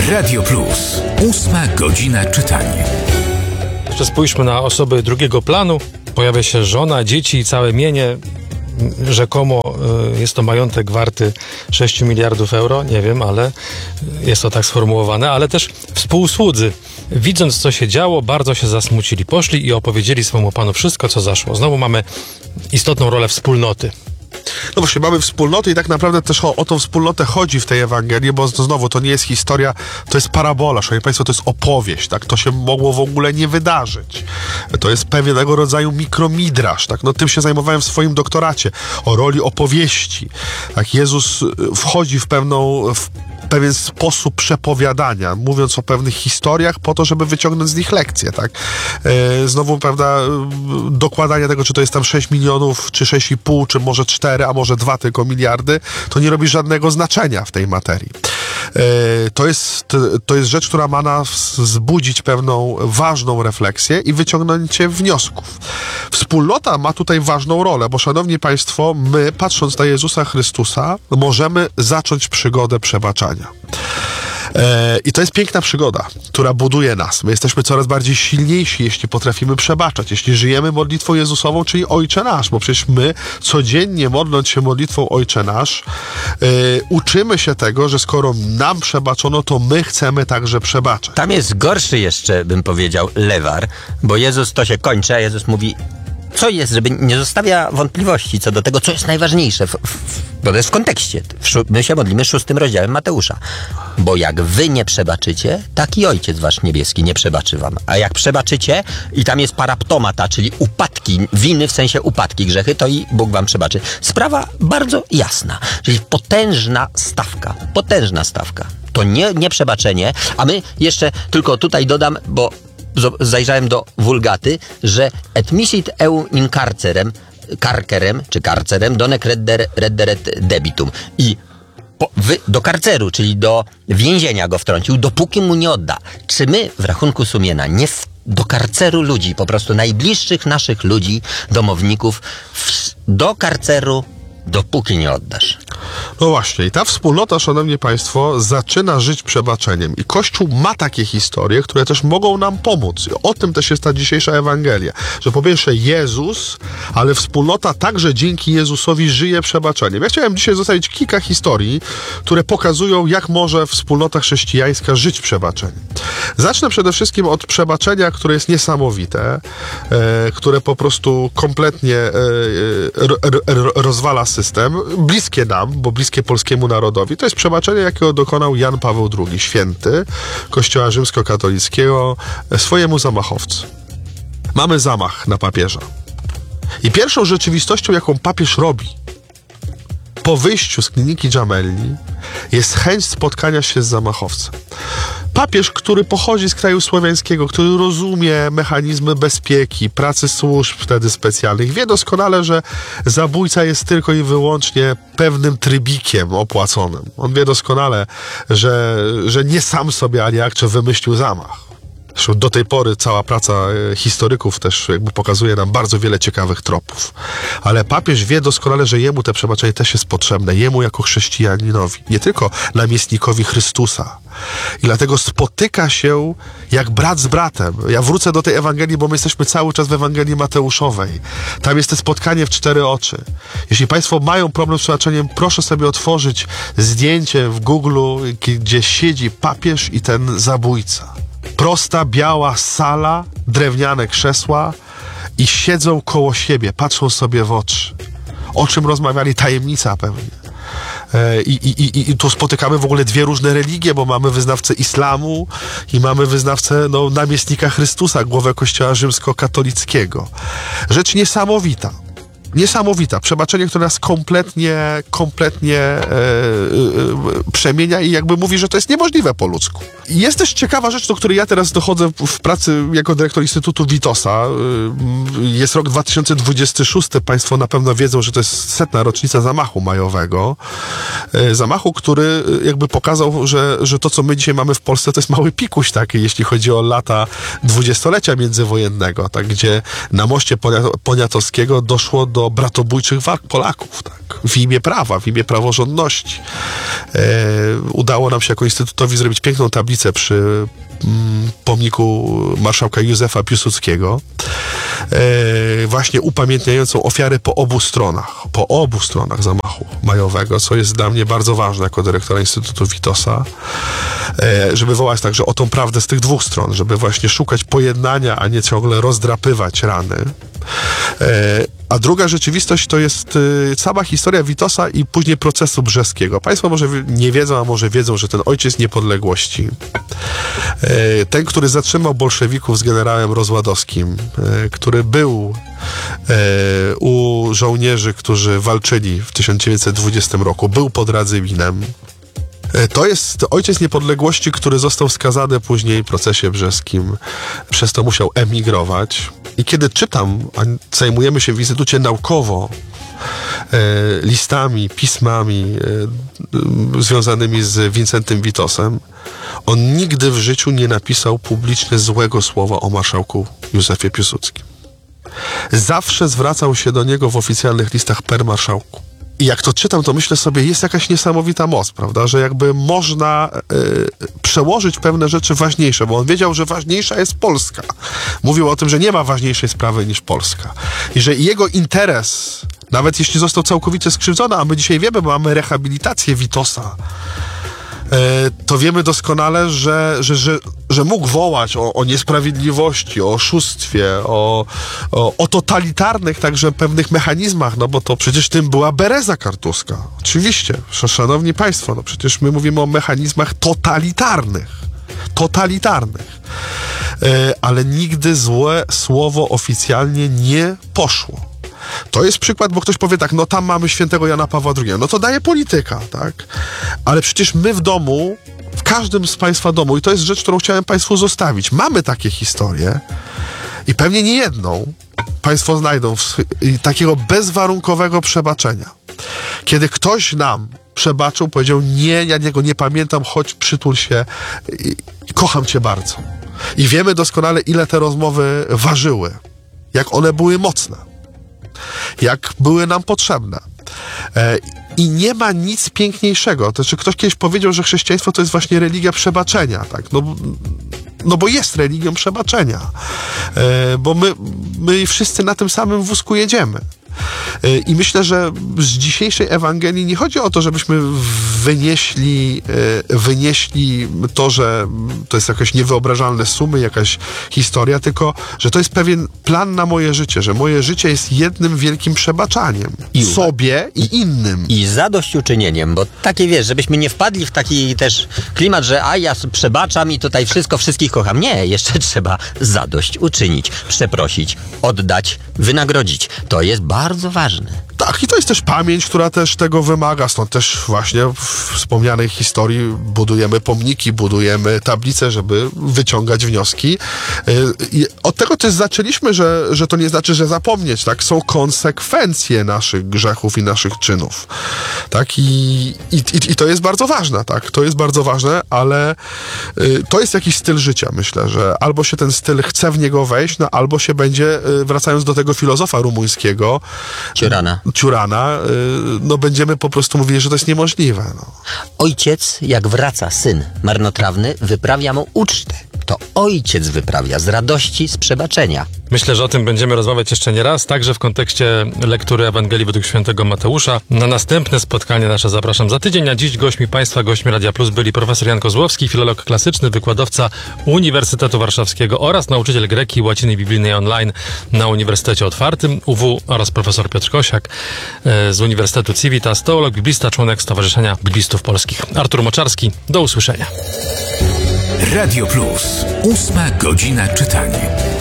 Radio Plus. 8 godzina czytania. Jeszcze spójrzmy na osoby drugiego planu. Pojawia się żona, dzieci i całe mienie. Rzekomo jest to majątek warty 6 miliardów euro. Nie wiem, ale jest to tak sformułowane. Ale też współsłudzy, widząc co się działo, bardzo się zasmucili. Poszli i opowiedzieli swemu panu wszystko, co zaszło. Znowu mamy istotną rolę wspólnoty. No właśnie, mamy wspólnotę i tak naprawdę też o tą wspólnotę chodzi w tej Ewangelii, bo znowu to nie jest historia, to jest parabola, szanowni państwo, to jest opowieść, tak? To się mogło w ogóle nie wydarzyć. To jest pewnego rodzaju mikromidrasz, tak? No tym się zajmowałem w swoim doktoracie, o roli opowieści. Tak? Jezus wchodzi w pewien sposób przepowiadania, mówiąc o pewnych historiach po to, żeby wyciągnąć z nich lekcje, tak? Znowu, prawda, dokładania tego, czy to jest tam 6 milionów, czy 6,5, czy może 4, a może 2 tylko miliardy, to nie robi żadnego znaczenia w tej materii. To jest rzecz, która ma nas wzbudzić pewną ważną refleksję i wyciągnięcie wniosków. Wspólnota ma tutaj ważną rolę, bo szanowni państwo, my, patrząc na Jezusa Chrystusa, możemy zacząć przygodę przebaczania. I to jest piękna przygoda, która buduje nas. My jesteśmy coraz bardziej silniejsi, jeśli potrafimy przebaczać, jeśli żyjemy modlitwą Jezusową, czyli Ojcze Nasz, bo przecież my codziennie modląc się modlitwą Ojcze Nasz, uczymy się tego, że skoro nam przebaczono, to my chcemy także przebaczać. Tam jest gorszy jeszcze, bym powiedział, lewar, bo Jezus to się kończy, a Jezus mówi, co jest, żeby nie zostawia wątpliwości co do tego, co jest najważniejsze, bo to jest w kontekście. My się modlimy 6 rozdziałem Mateusza. Bo jak wy nie przebaczycie, tak i Ojciec wasz niebieski nie przebaczy wam. A jak przebaczycie, i tam jest paraptomata, czyli upadki, winy w sensie upadki, grzechy, to i Bóg wam przebaczy. Sprawa bardzo jasna. Czyli potężna stawka. To nie przebaczenie, a my jeszcze tylko tutaj dodam, bo zajrzałem do Wulgaty, że et misit eum in carcerem donec redderet debitum. I do karceru, czyli do więzienia go wtrącił, dopóki mu nie odda. Czy my w rachunku sumienia do karceru ludzi, po prostu najbliższych naszych ludzi, domowników, do karceru, dopóki nie oddasz? No właśnie, i ta wspólnota, szanowni państwo, zaczyna żyć przebaczeniem. I Kościół ma takie historie, które też mogą nam pomóc. I o tym też jest ta dzisiejsza Ewangelia. Że po pierwsze Jezus, ale wspólnota także dzięki Jezusowi żyje przebaczeniem. Ja chciałem dzisiaj zostawić kilka historii, które pokazują, jak może wspólnota chrześcijańska żyć przebaczeniem. Zacznę przede wszystkim od przebaczenia, które jest niesamowite, które po prostu kompletnie rozwala system, bliskie nam, bo bliskie polskiemu narodowi. To jest przebaczenie, jakiego dokonał Jan Paweł II, święty Kościoła rzymskokatolickiego, swojemu zamachowcy. Mamy zamach na papieża. I pierwszą rzeczywistością, jaką papież robi po wyjściu z kliniki Gemelli, jest chęć spotkania się z zamachowcem. Papież, który pochodzi z kraju słowiańskiego, który rozumie mechanizmy bezpieki, pracy służb wtedy specjalnych, wie doskonale, że zabójca jest tylko i wyłącznie pewnym trybikiem opłaconym. On wie doskonale, że nie sam sobie ani akcze wymyślił zamach. Zresztą do tej pory cała praca historyków też jakby pokazuje nam bardzo wiele ciekawych tropów. Ale papież wie doskonale, że jemu te przebaczenie też jest potrzebne. Jemu jako chrześcijaninowi. Nie tylko namiestnikowi Chrystusa. I dlatego spotyka się jak brat z bratem. Ja wrócę do tej Ewangelii, bo my jesteśmy cały czas w Ewangelii Mateuszowej. Tam jest to spotkanie w 4 oczy. Jeśli państwo mają problem z przebaczeniem, proszę sobie otworzyć zdjęcie w Google, gdzie siedzi papież i ten zabójca. Prosta, biała sala, drewniane krzesła i siedzą koło siebie, patrzą sobie w oczy. O czym rozmawiali? Tajemnica pewnie. I tu spotykamy w ogóle 2 różne religie, bo mamy wyznawcę islamu i mamy wyznawcę namiestnika Chrystusa, głowę Kościoła rzymskokatolickiego. Rzecz niesamowita. Niesamowita. Przebaczenie, które nas kompletnie przemienia i jakby mówi, że to jest niemożliwe po ludzku. Jest też ciekawa rzecz, do której ja teraz dochodzę w pracy jako dyrektor Instytutu Witosa. Jest rok 2026. Państwo na pewno wiedzą, że to jest 100. rocznica zamachu majowego. Zamachu, który jakby pokazał, że to, co my dzisiaj mamy w Polsce, to jest mały pikuś, tak, jeśli chodzi o lata 20-lecia międzywojennego, tak, gdzie na moście Poniatowskiego doszło do do bratobójczych walk Polaków, tak? W imię prawa, w imię praworządności. Udało nam się jako Instytutowi zrobić piękną tablicę przy pomniku marszałka Józefa Piłsudskiego, właśnie upamiętniającą ofiary po obu stronach zamachu majowego, co jest dla mnie bardzo ważne jako dyrektora Instytutu Witosa, żeby wołać także o tą prawdę z tych dwóch stron, żeby właśnie szukać pojednania, a nie ciągle rozdrapywać rany. A druga rzeczywistość to jest cała historia Witosa i później procesu brzeskiego. Państwo może nie wiedzą, a może wiedzą, że ten ojciec niepodległości, ten, który zatrzymał bolszewików z generałem Rozładowskim, który był u żołnierzy, którzy walczyli w 1920 roku, był pod Radzywinem. To jest ojciec niepodległości, który został skazany później w procesie brzeskim, przez to musiał emigrować. I kiedy czytam, a zajmujemy się w Instytucie naukowo listami, pismami związanymi z Wincentym Witosem, on nigdy w życiu nie napisał publicznie złego słowa o marszałku Józefie Piłsudskim. Zawsze zwracał się do niego w oficjalnych listach per marszałku. I jak to czytam, to myślę sobie, jest jakaś niesamowita moc, prawda, że jakby można przełożyć pewne rzeczy ważniejsze, bo on wiedział, że ważniejsza jest Polska. Mówił o tym, że nie ma ważniejszej sprawy niż Polska. I że jego interes, nawet jeśli został całkowicie skrzywdzony, a my dzisiaj wiemy, bo mamy rehabilitację Witosa, to wiemy doskonale, że mógł wołać o niesprawiedliwości, o oszustwie, o totalitarnych także pewnych mechanizmach, no bo to przecież tym była Bereza Kartuska. Oczywiście, szanowni państwo, no przecież my mówimy o mechanizmach totalitarnych. Ale nigdy złe słowo oficjalnie nie poszło. To jest przykład, bo ktoś powie tak, no tam mamy świętego Jana Pawła II, no to daje polityka, tak? Ale przecież my w domu, w każdym z państwa domu, i to jest rzecz, którą chciałem państwu zostawić, mamy takie historie i pewnie nie jedną państwo znajdą takiego bezwarunkowego przebaczenia. Kiedy ktoś nam przebaczył, powiedział, nie, ja niego nie pamiętam, chodź przytul się, kocham cię bardzo. I wiemy doskonale, ile te rozmowy ważyły, jak one były mocne, jak były nam potrzebne. I nie ma nic piękniejszego. To znaczy, ktoś kiedyś powiedział, że chrześcijaństwo to jest właśnie religia przebaczenia, tak? No bo jest religią przebaczenia. Bo my wszyscy na tym samym wózku jedziemy. I myślę, że z dzisiejszej Ewangelii nie chodzi o to, żebyśmy wynieśli to, że to jest jakaś niewyobrażalne sumy, jakaś historia, tylko, że to jest pewien plan na moje życie, że moje życie jest jednym wielkim przebaczaniem. I sobie i innym. I zadośćuczynieniem, bo takie, wiesz, żebyśmy nie wpadli w taki też klimat, że ja przebaczam i tutaj wszystkich kocham. Nie, jeszcze trzeba zadośćuczynić, przeprosić, oddać, wynagrodzić. To jest bardzo ważne. Tak, i to jest też pamięć, która też tego wymaga, stąd też właśnie w wspomnianej historii budujemy pomniki, budujemy tablice, żeby wyciągać wnioski. I od tego też zaczęliśmy, że to nie znaczy, że zapomnieć, tak? Są konsekwencje naszych grzechów i naszych czynów, tak? I to jest bardzo ważne, tak? To jest bardzo ważne, ale to jest jakiś styl życia, myślę, że albo się ten styl chce w niego wejść, no albo się będzie, wracając do tego filozofa rumuńskiego, Ciurana, no będziemy po prostu mówili, że to jest niemożliwe. No. Ojciec, jak wraca syn marnotrawny, wyprawia mu ucztę. To ojciec wyprawia z radości, z przebaczenia. Myślę, że o tym będziemy rozmawiać jeszcze nie raz, także w kontekście lektury Ewangelii według świętego Mateusza. Na następne spotkanie nasze zapraszam za tydzień, a dziś gośćmi Radia Plus byli profesor Jan Kozłowski, filolog klasyczny, wykładowca Uniwersytetu Warszawskiego oraz nauczyciel greki i łaciny biblijnej online na Uniwersytecie Otwartym UW oraz profesor Piotr Kosiak z Uniwersytetu Civitas, teolog, biblista, członek Stowarzyszenia Biblistów Polskich. Artur Moczarski, do usłyszenia. Radio Plus, 8 godzina czytania.